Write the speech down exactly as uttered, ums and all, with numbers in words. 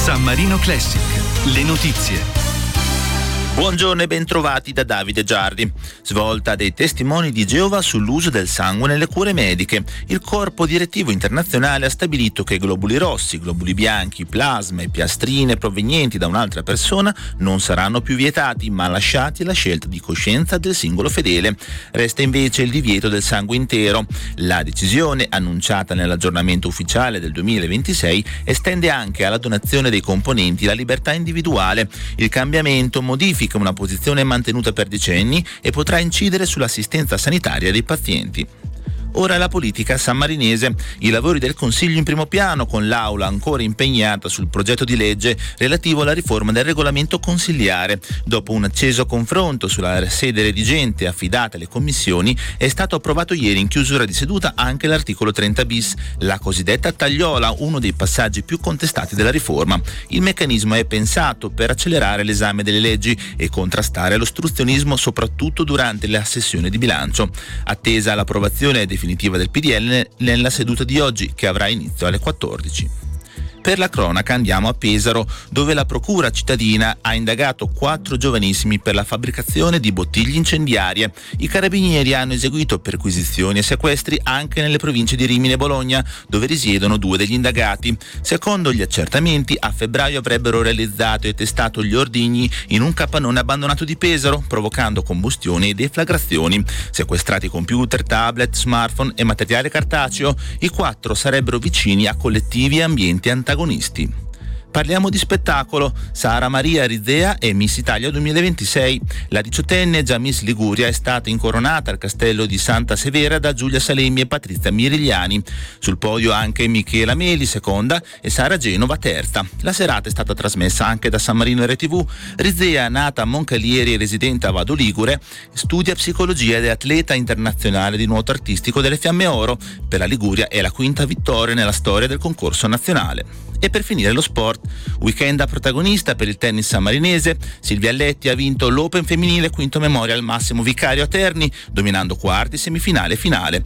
San Marino Classic, le notizie. Buongiorno e bentrovati da Davide Giardi. Svolta dei testimoni di Geova sull'uso del sangue nelle cure mediche. Il corpo direttivo internazionale ha stabilito che globuli rossi, globuli bianchi, plasma e piastrine provenienti da un'altra persona non saranno più vietati, ma lasciati alla scelta di coscienza del singolo fedele. Resta invece il divieto del sangue intero. La decisione, annunciata nell'aggiornamento ufficiale del duemilaventisei, estende anche alla donazione dei componenti la libertà individuale. Il cambiamento modifica una posizione mantenuta per decenni e potrà incidere sull'assistenza sanitaria dei pazienti. Ora la politica sammarinese. I lavori del Consiglio in primo piano, con l'Aula ancora impegnata sul progetto di legge relativo alla riforma del regolamento consiliare. Dopo un acceso confronto sulla sede redigente affidata alle commissioni, è stato approvato ieri in chiusura di seduta anche l'articolo trenta bis, la cosiddetta tagliola, uno dei passaggi più contestati della riforma. Il meccanismo è pensato per accelerare l'esame delle leggi e contrastare l'ostruzionismo soprattutto durante la sessione di bilancio. Attesa l'approvazione definitiva del P D L nella seduta di oggi, che avrà inizio alle quattordici. Per la cronaca andiamo a Pesaro, dove la procura cittadina ha indagato quattro giovanissimi per la fabbricazione di bottiglie incendiarie. I carabinieri hanno eseguito perquisizioni e sequestri anche nelle province di Rimini e Bologna, dove risiedono due degli indagati. Secondo gli accertamenti, a febbraio avrebbero realizzato e testato gli ordigni in un capannone abbandonato di Pesaro, provocando combustioni e deflagrazioni. Sequestrati computer, tablet, smartphone e materiale cartaceo, i quattro sarebbero vicini a collettivi e ambienti antagonisti. Parliamo di spettacolo. Sara Maria Rizea è Miss Italia duemilaventisei. La diciottenne, già Miss Liguria, è stata incoronata al castello di Santa Severa da Giulia Salemi e Patrizia Mirigliani. Sul podio anche Michela Meli, seconda, e Sara Genova, terza. La serata è stata trasmessa anche da San Marino R T V. Rizea, nata a Moncalieri e residente a Vado Ligure, studia psicologia ed è atleta internazionale di nuoto artistico delle Fiamme Oro. Per la Liguria è la quinta vittoria nella storia del concorso nazionale. E per finire lo sport, weekend a protagonista per il tennis sammarinese. Silvia Alletti ha vinto l'Open femminile quinto Memorial Massimo Vicario a Terni, dominando quarti, semifinale e finale.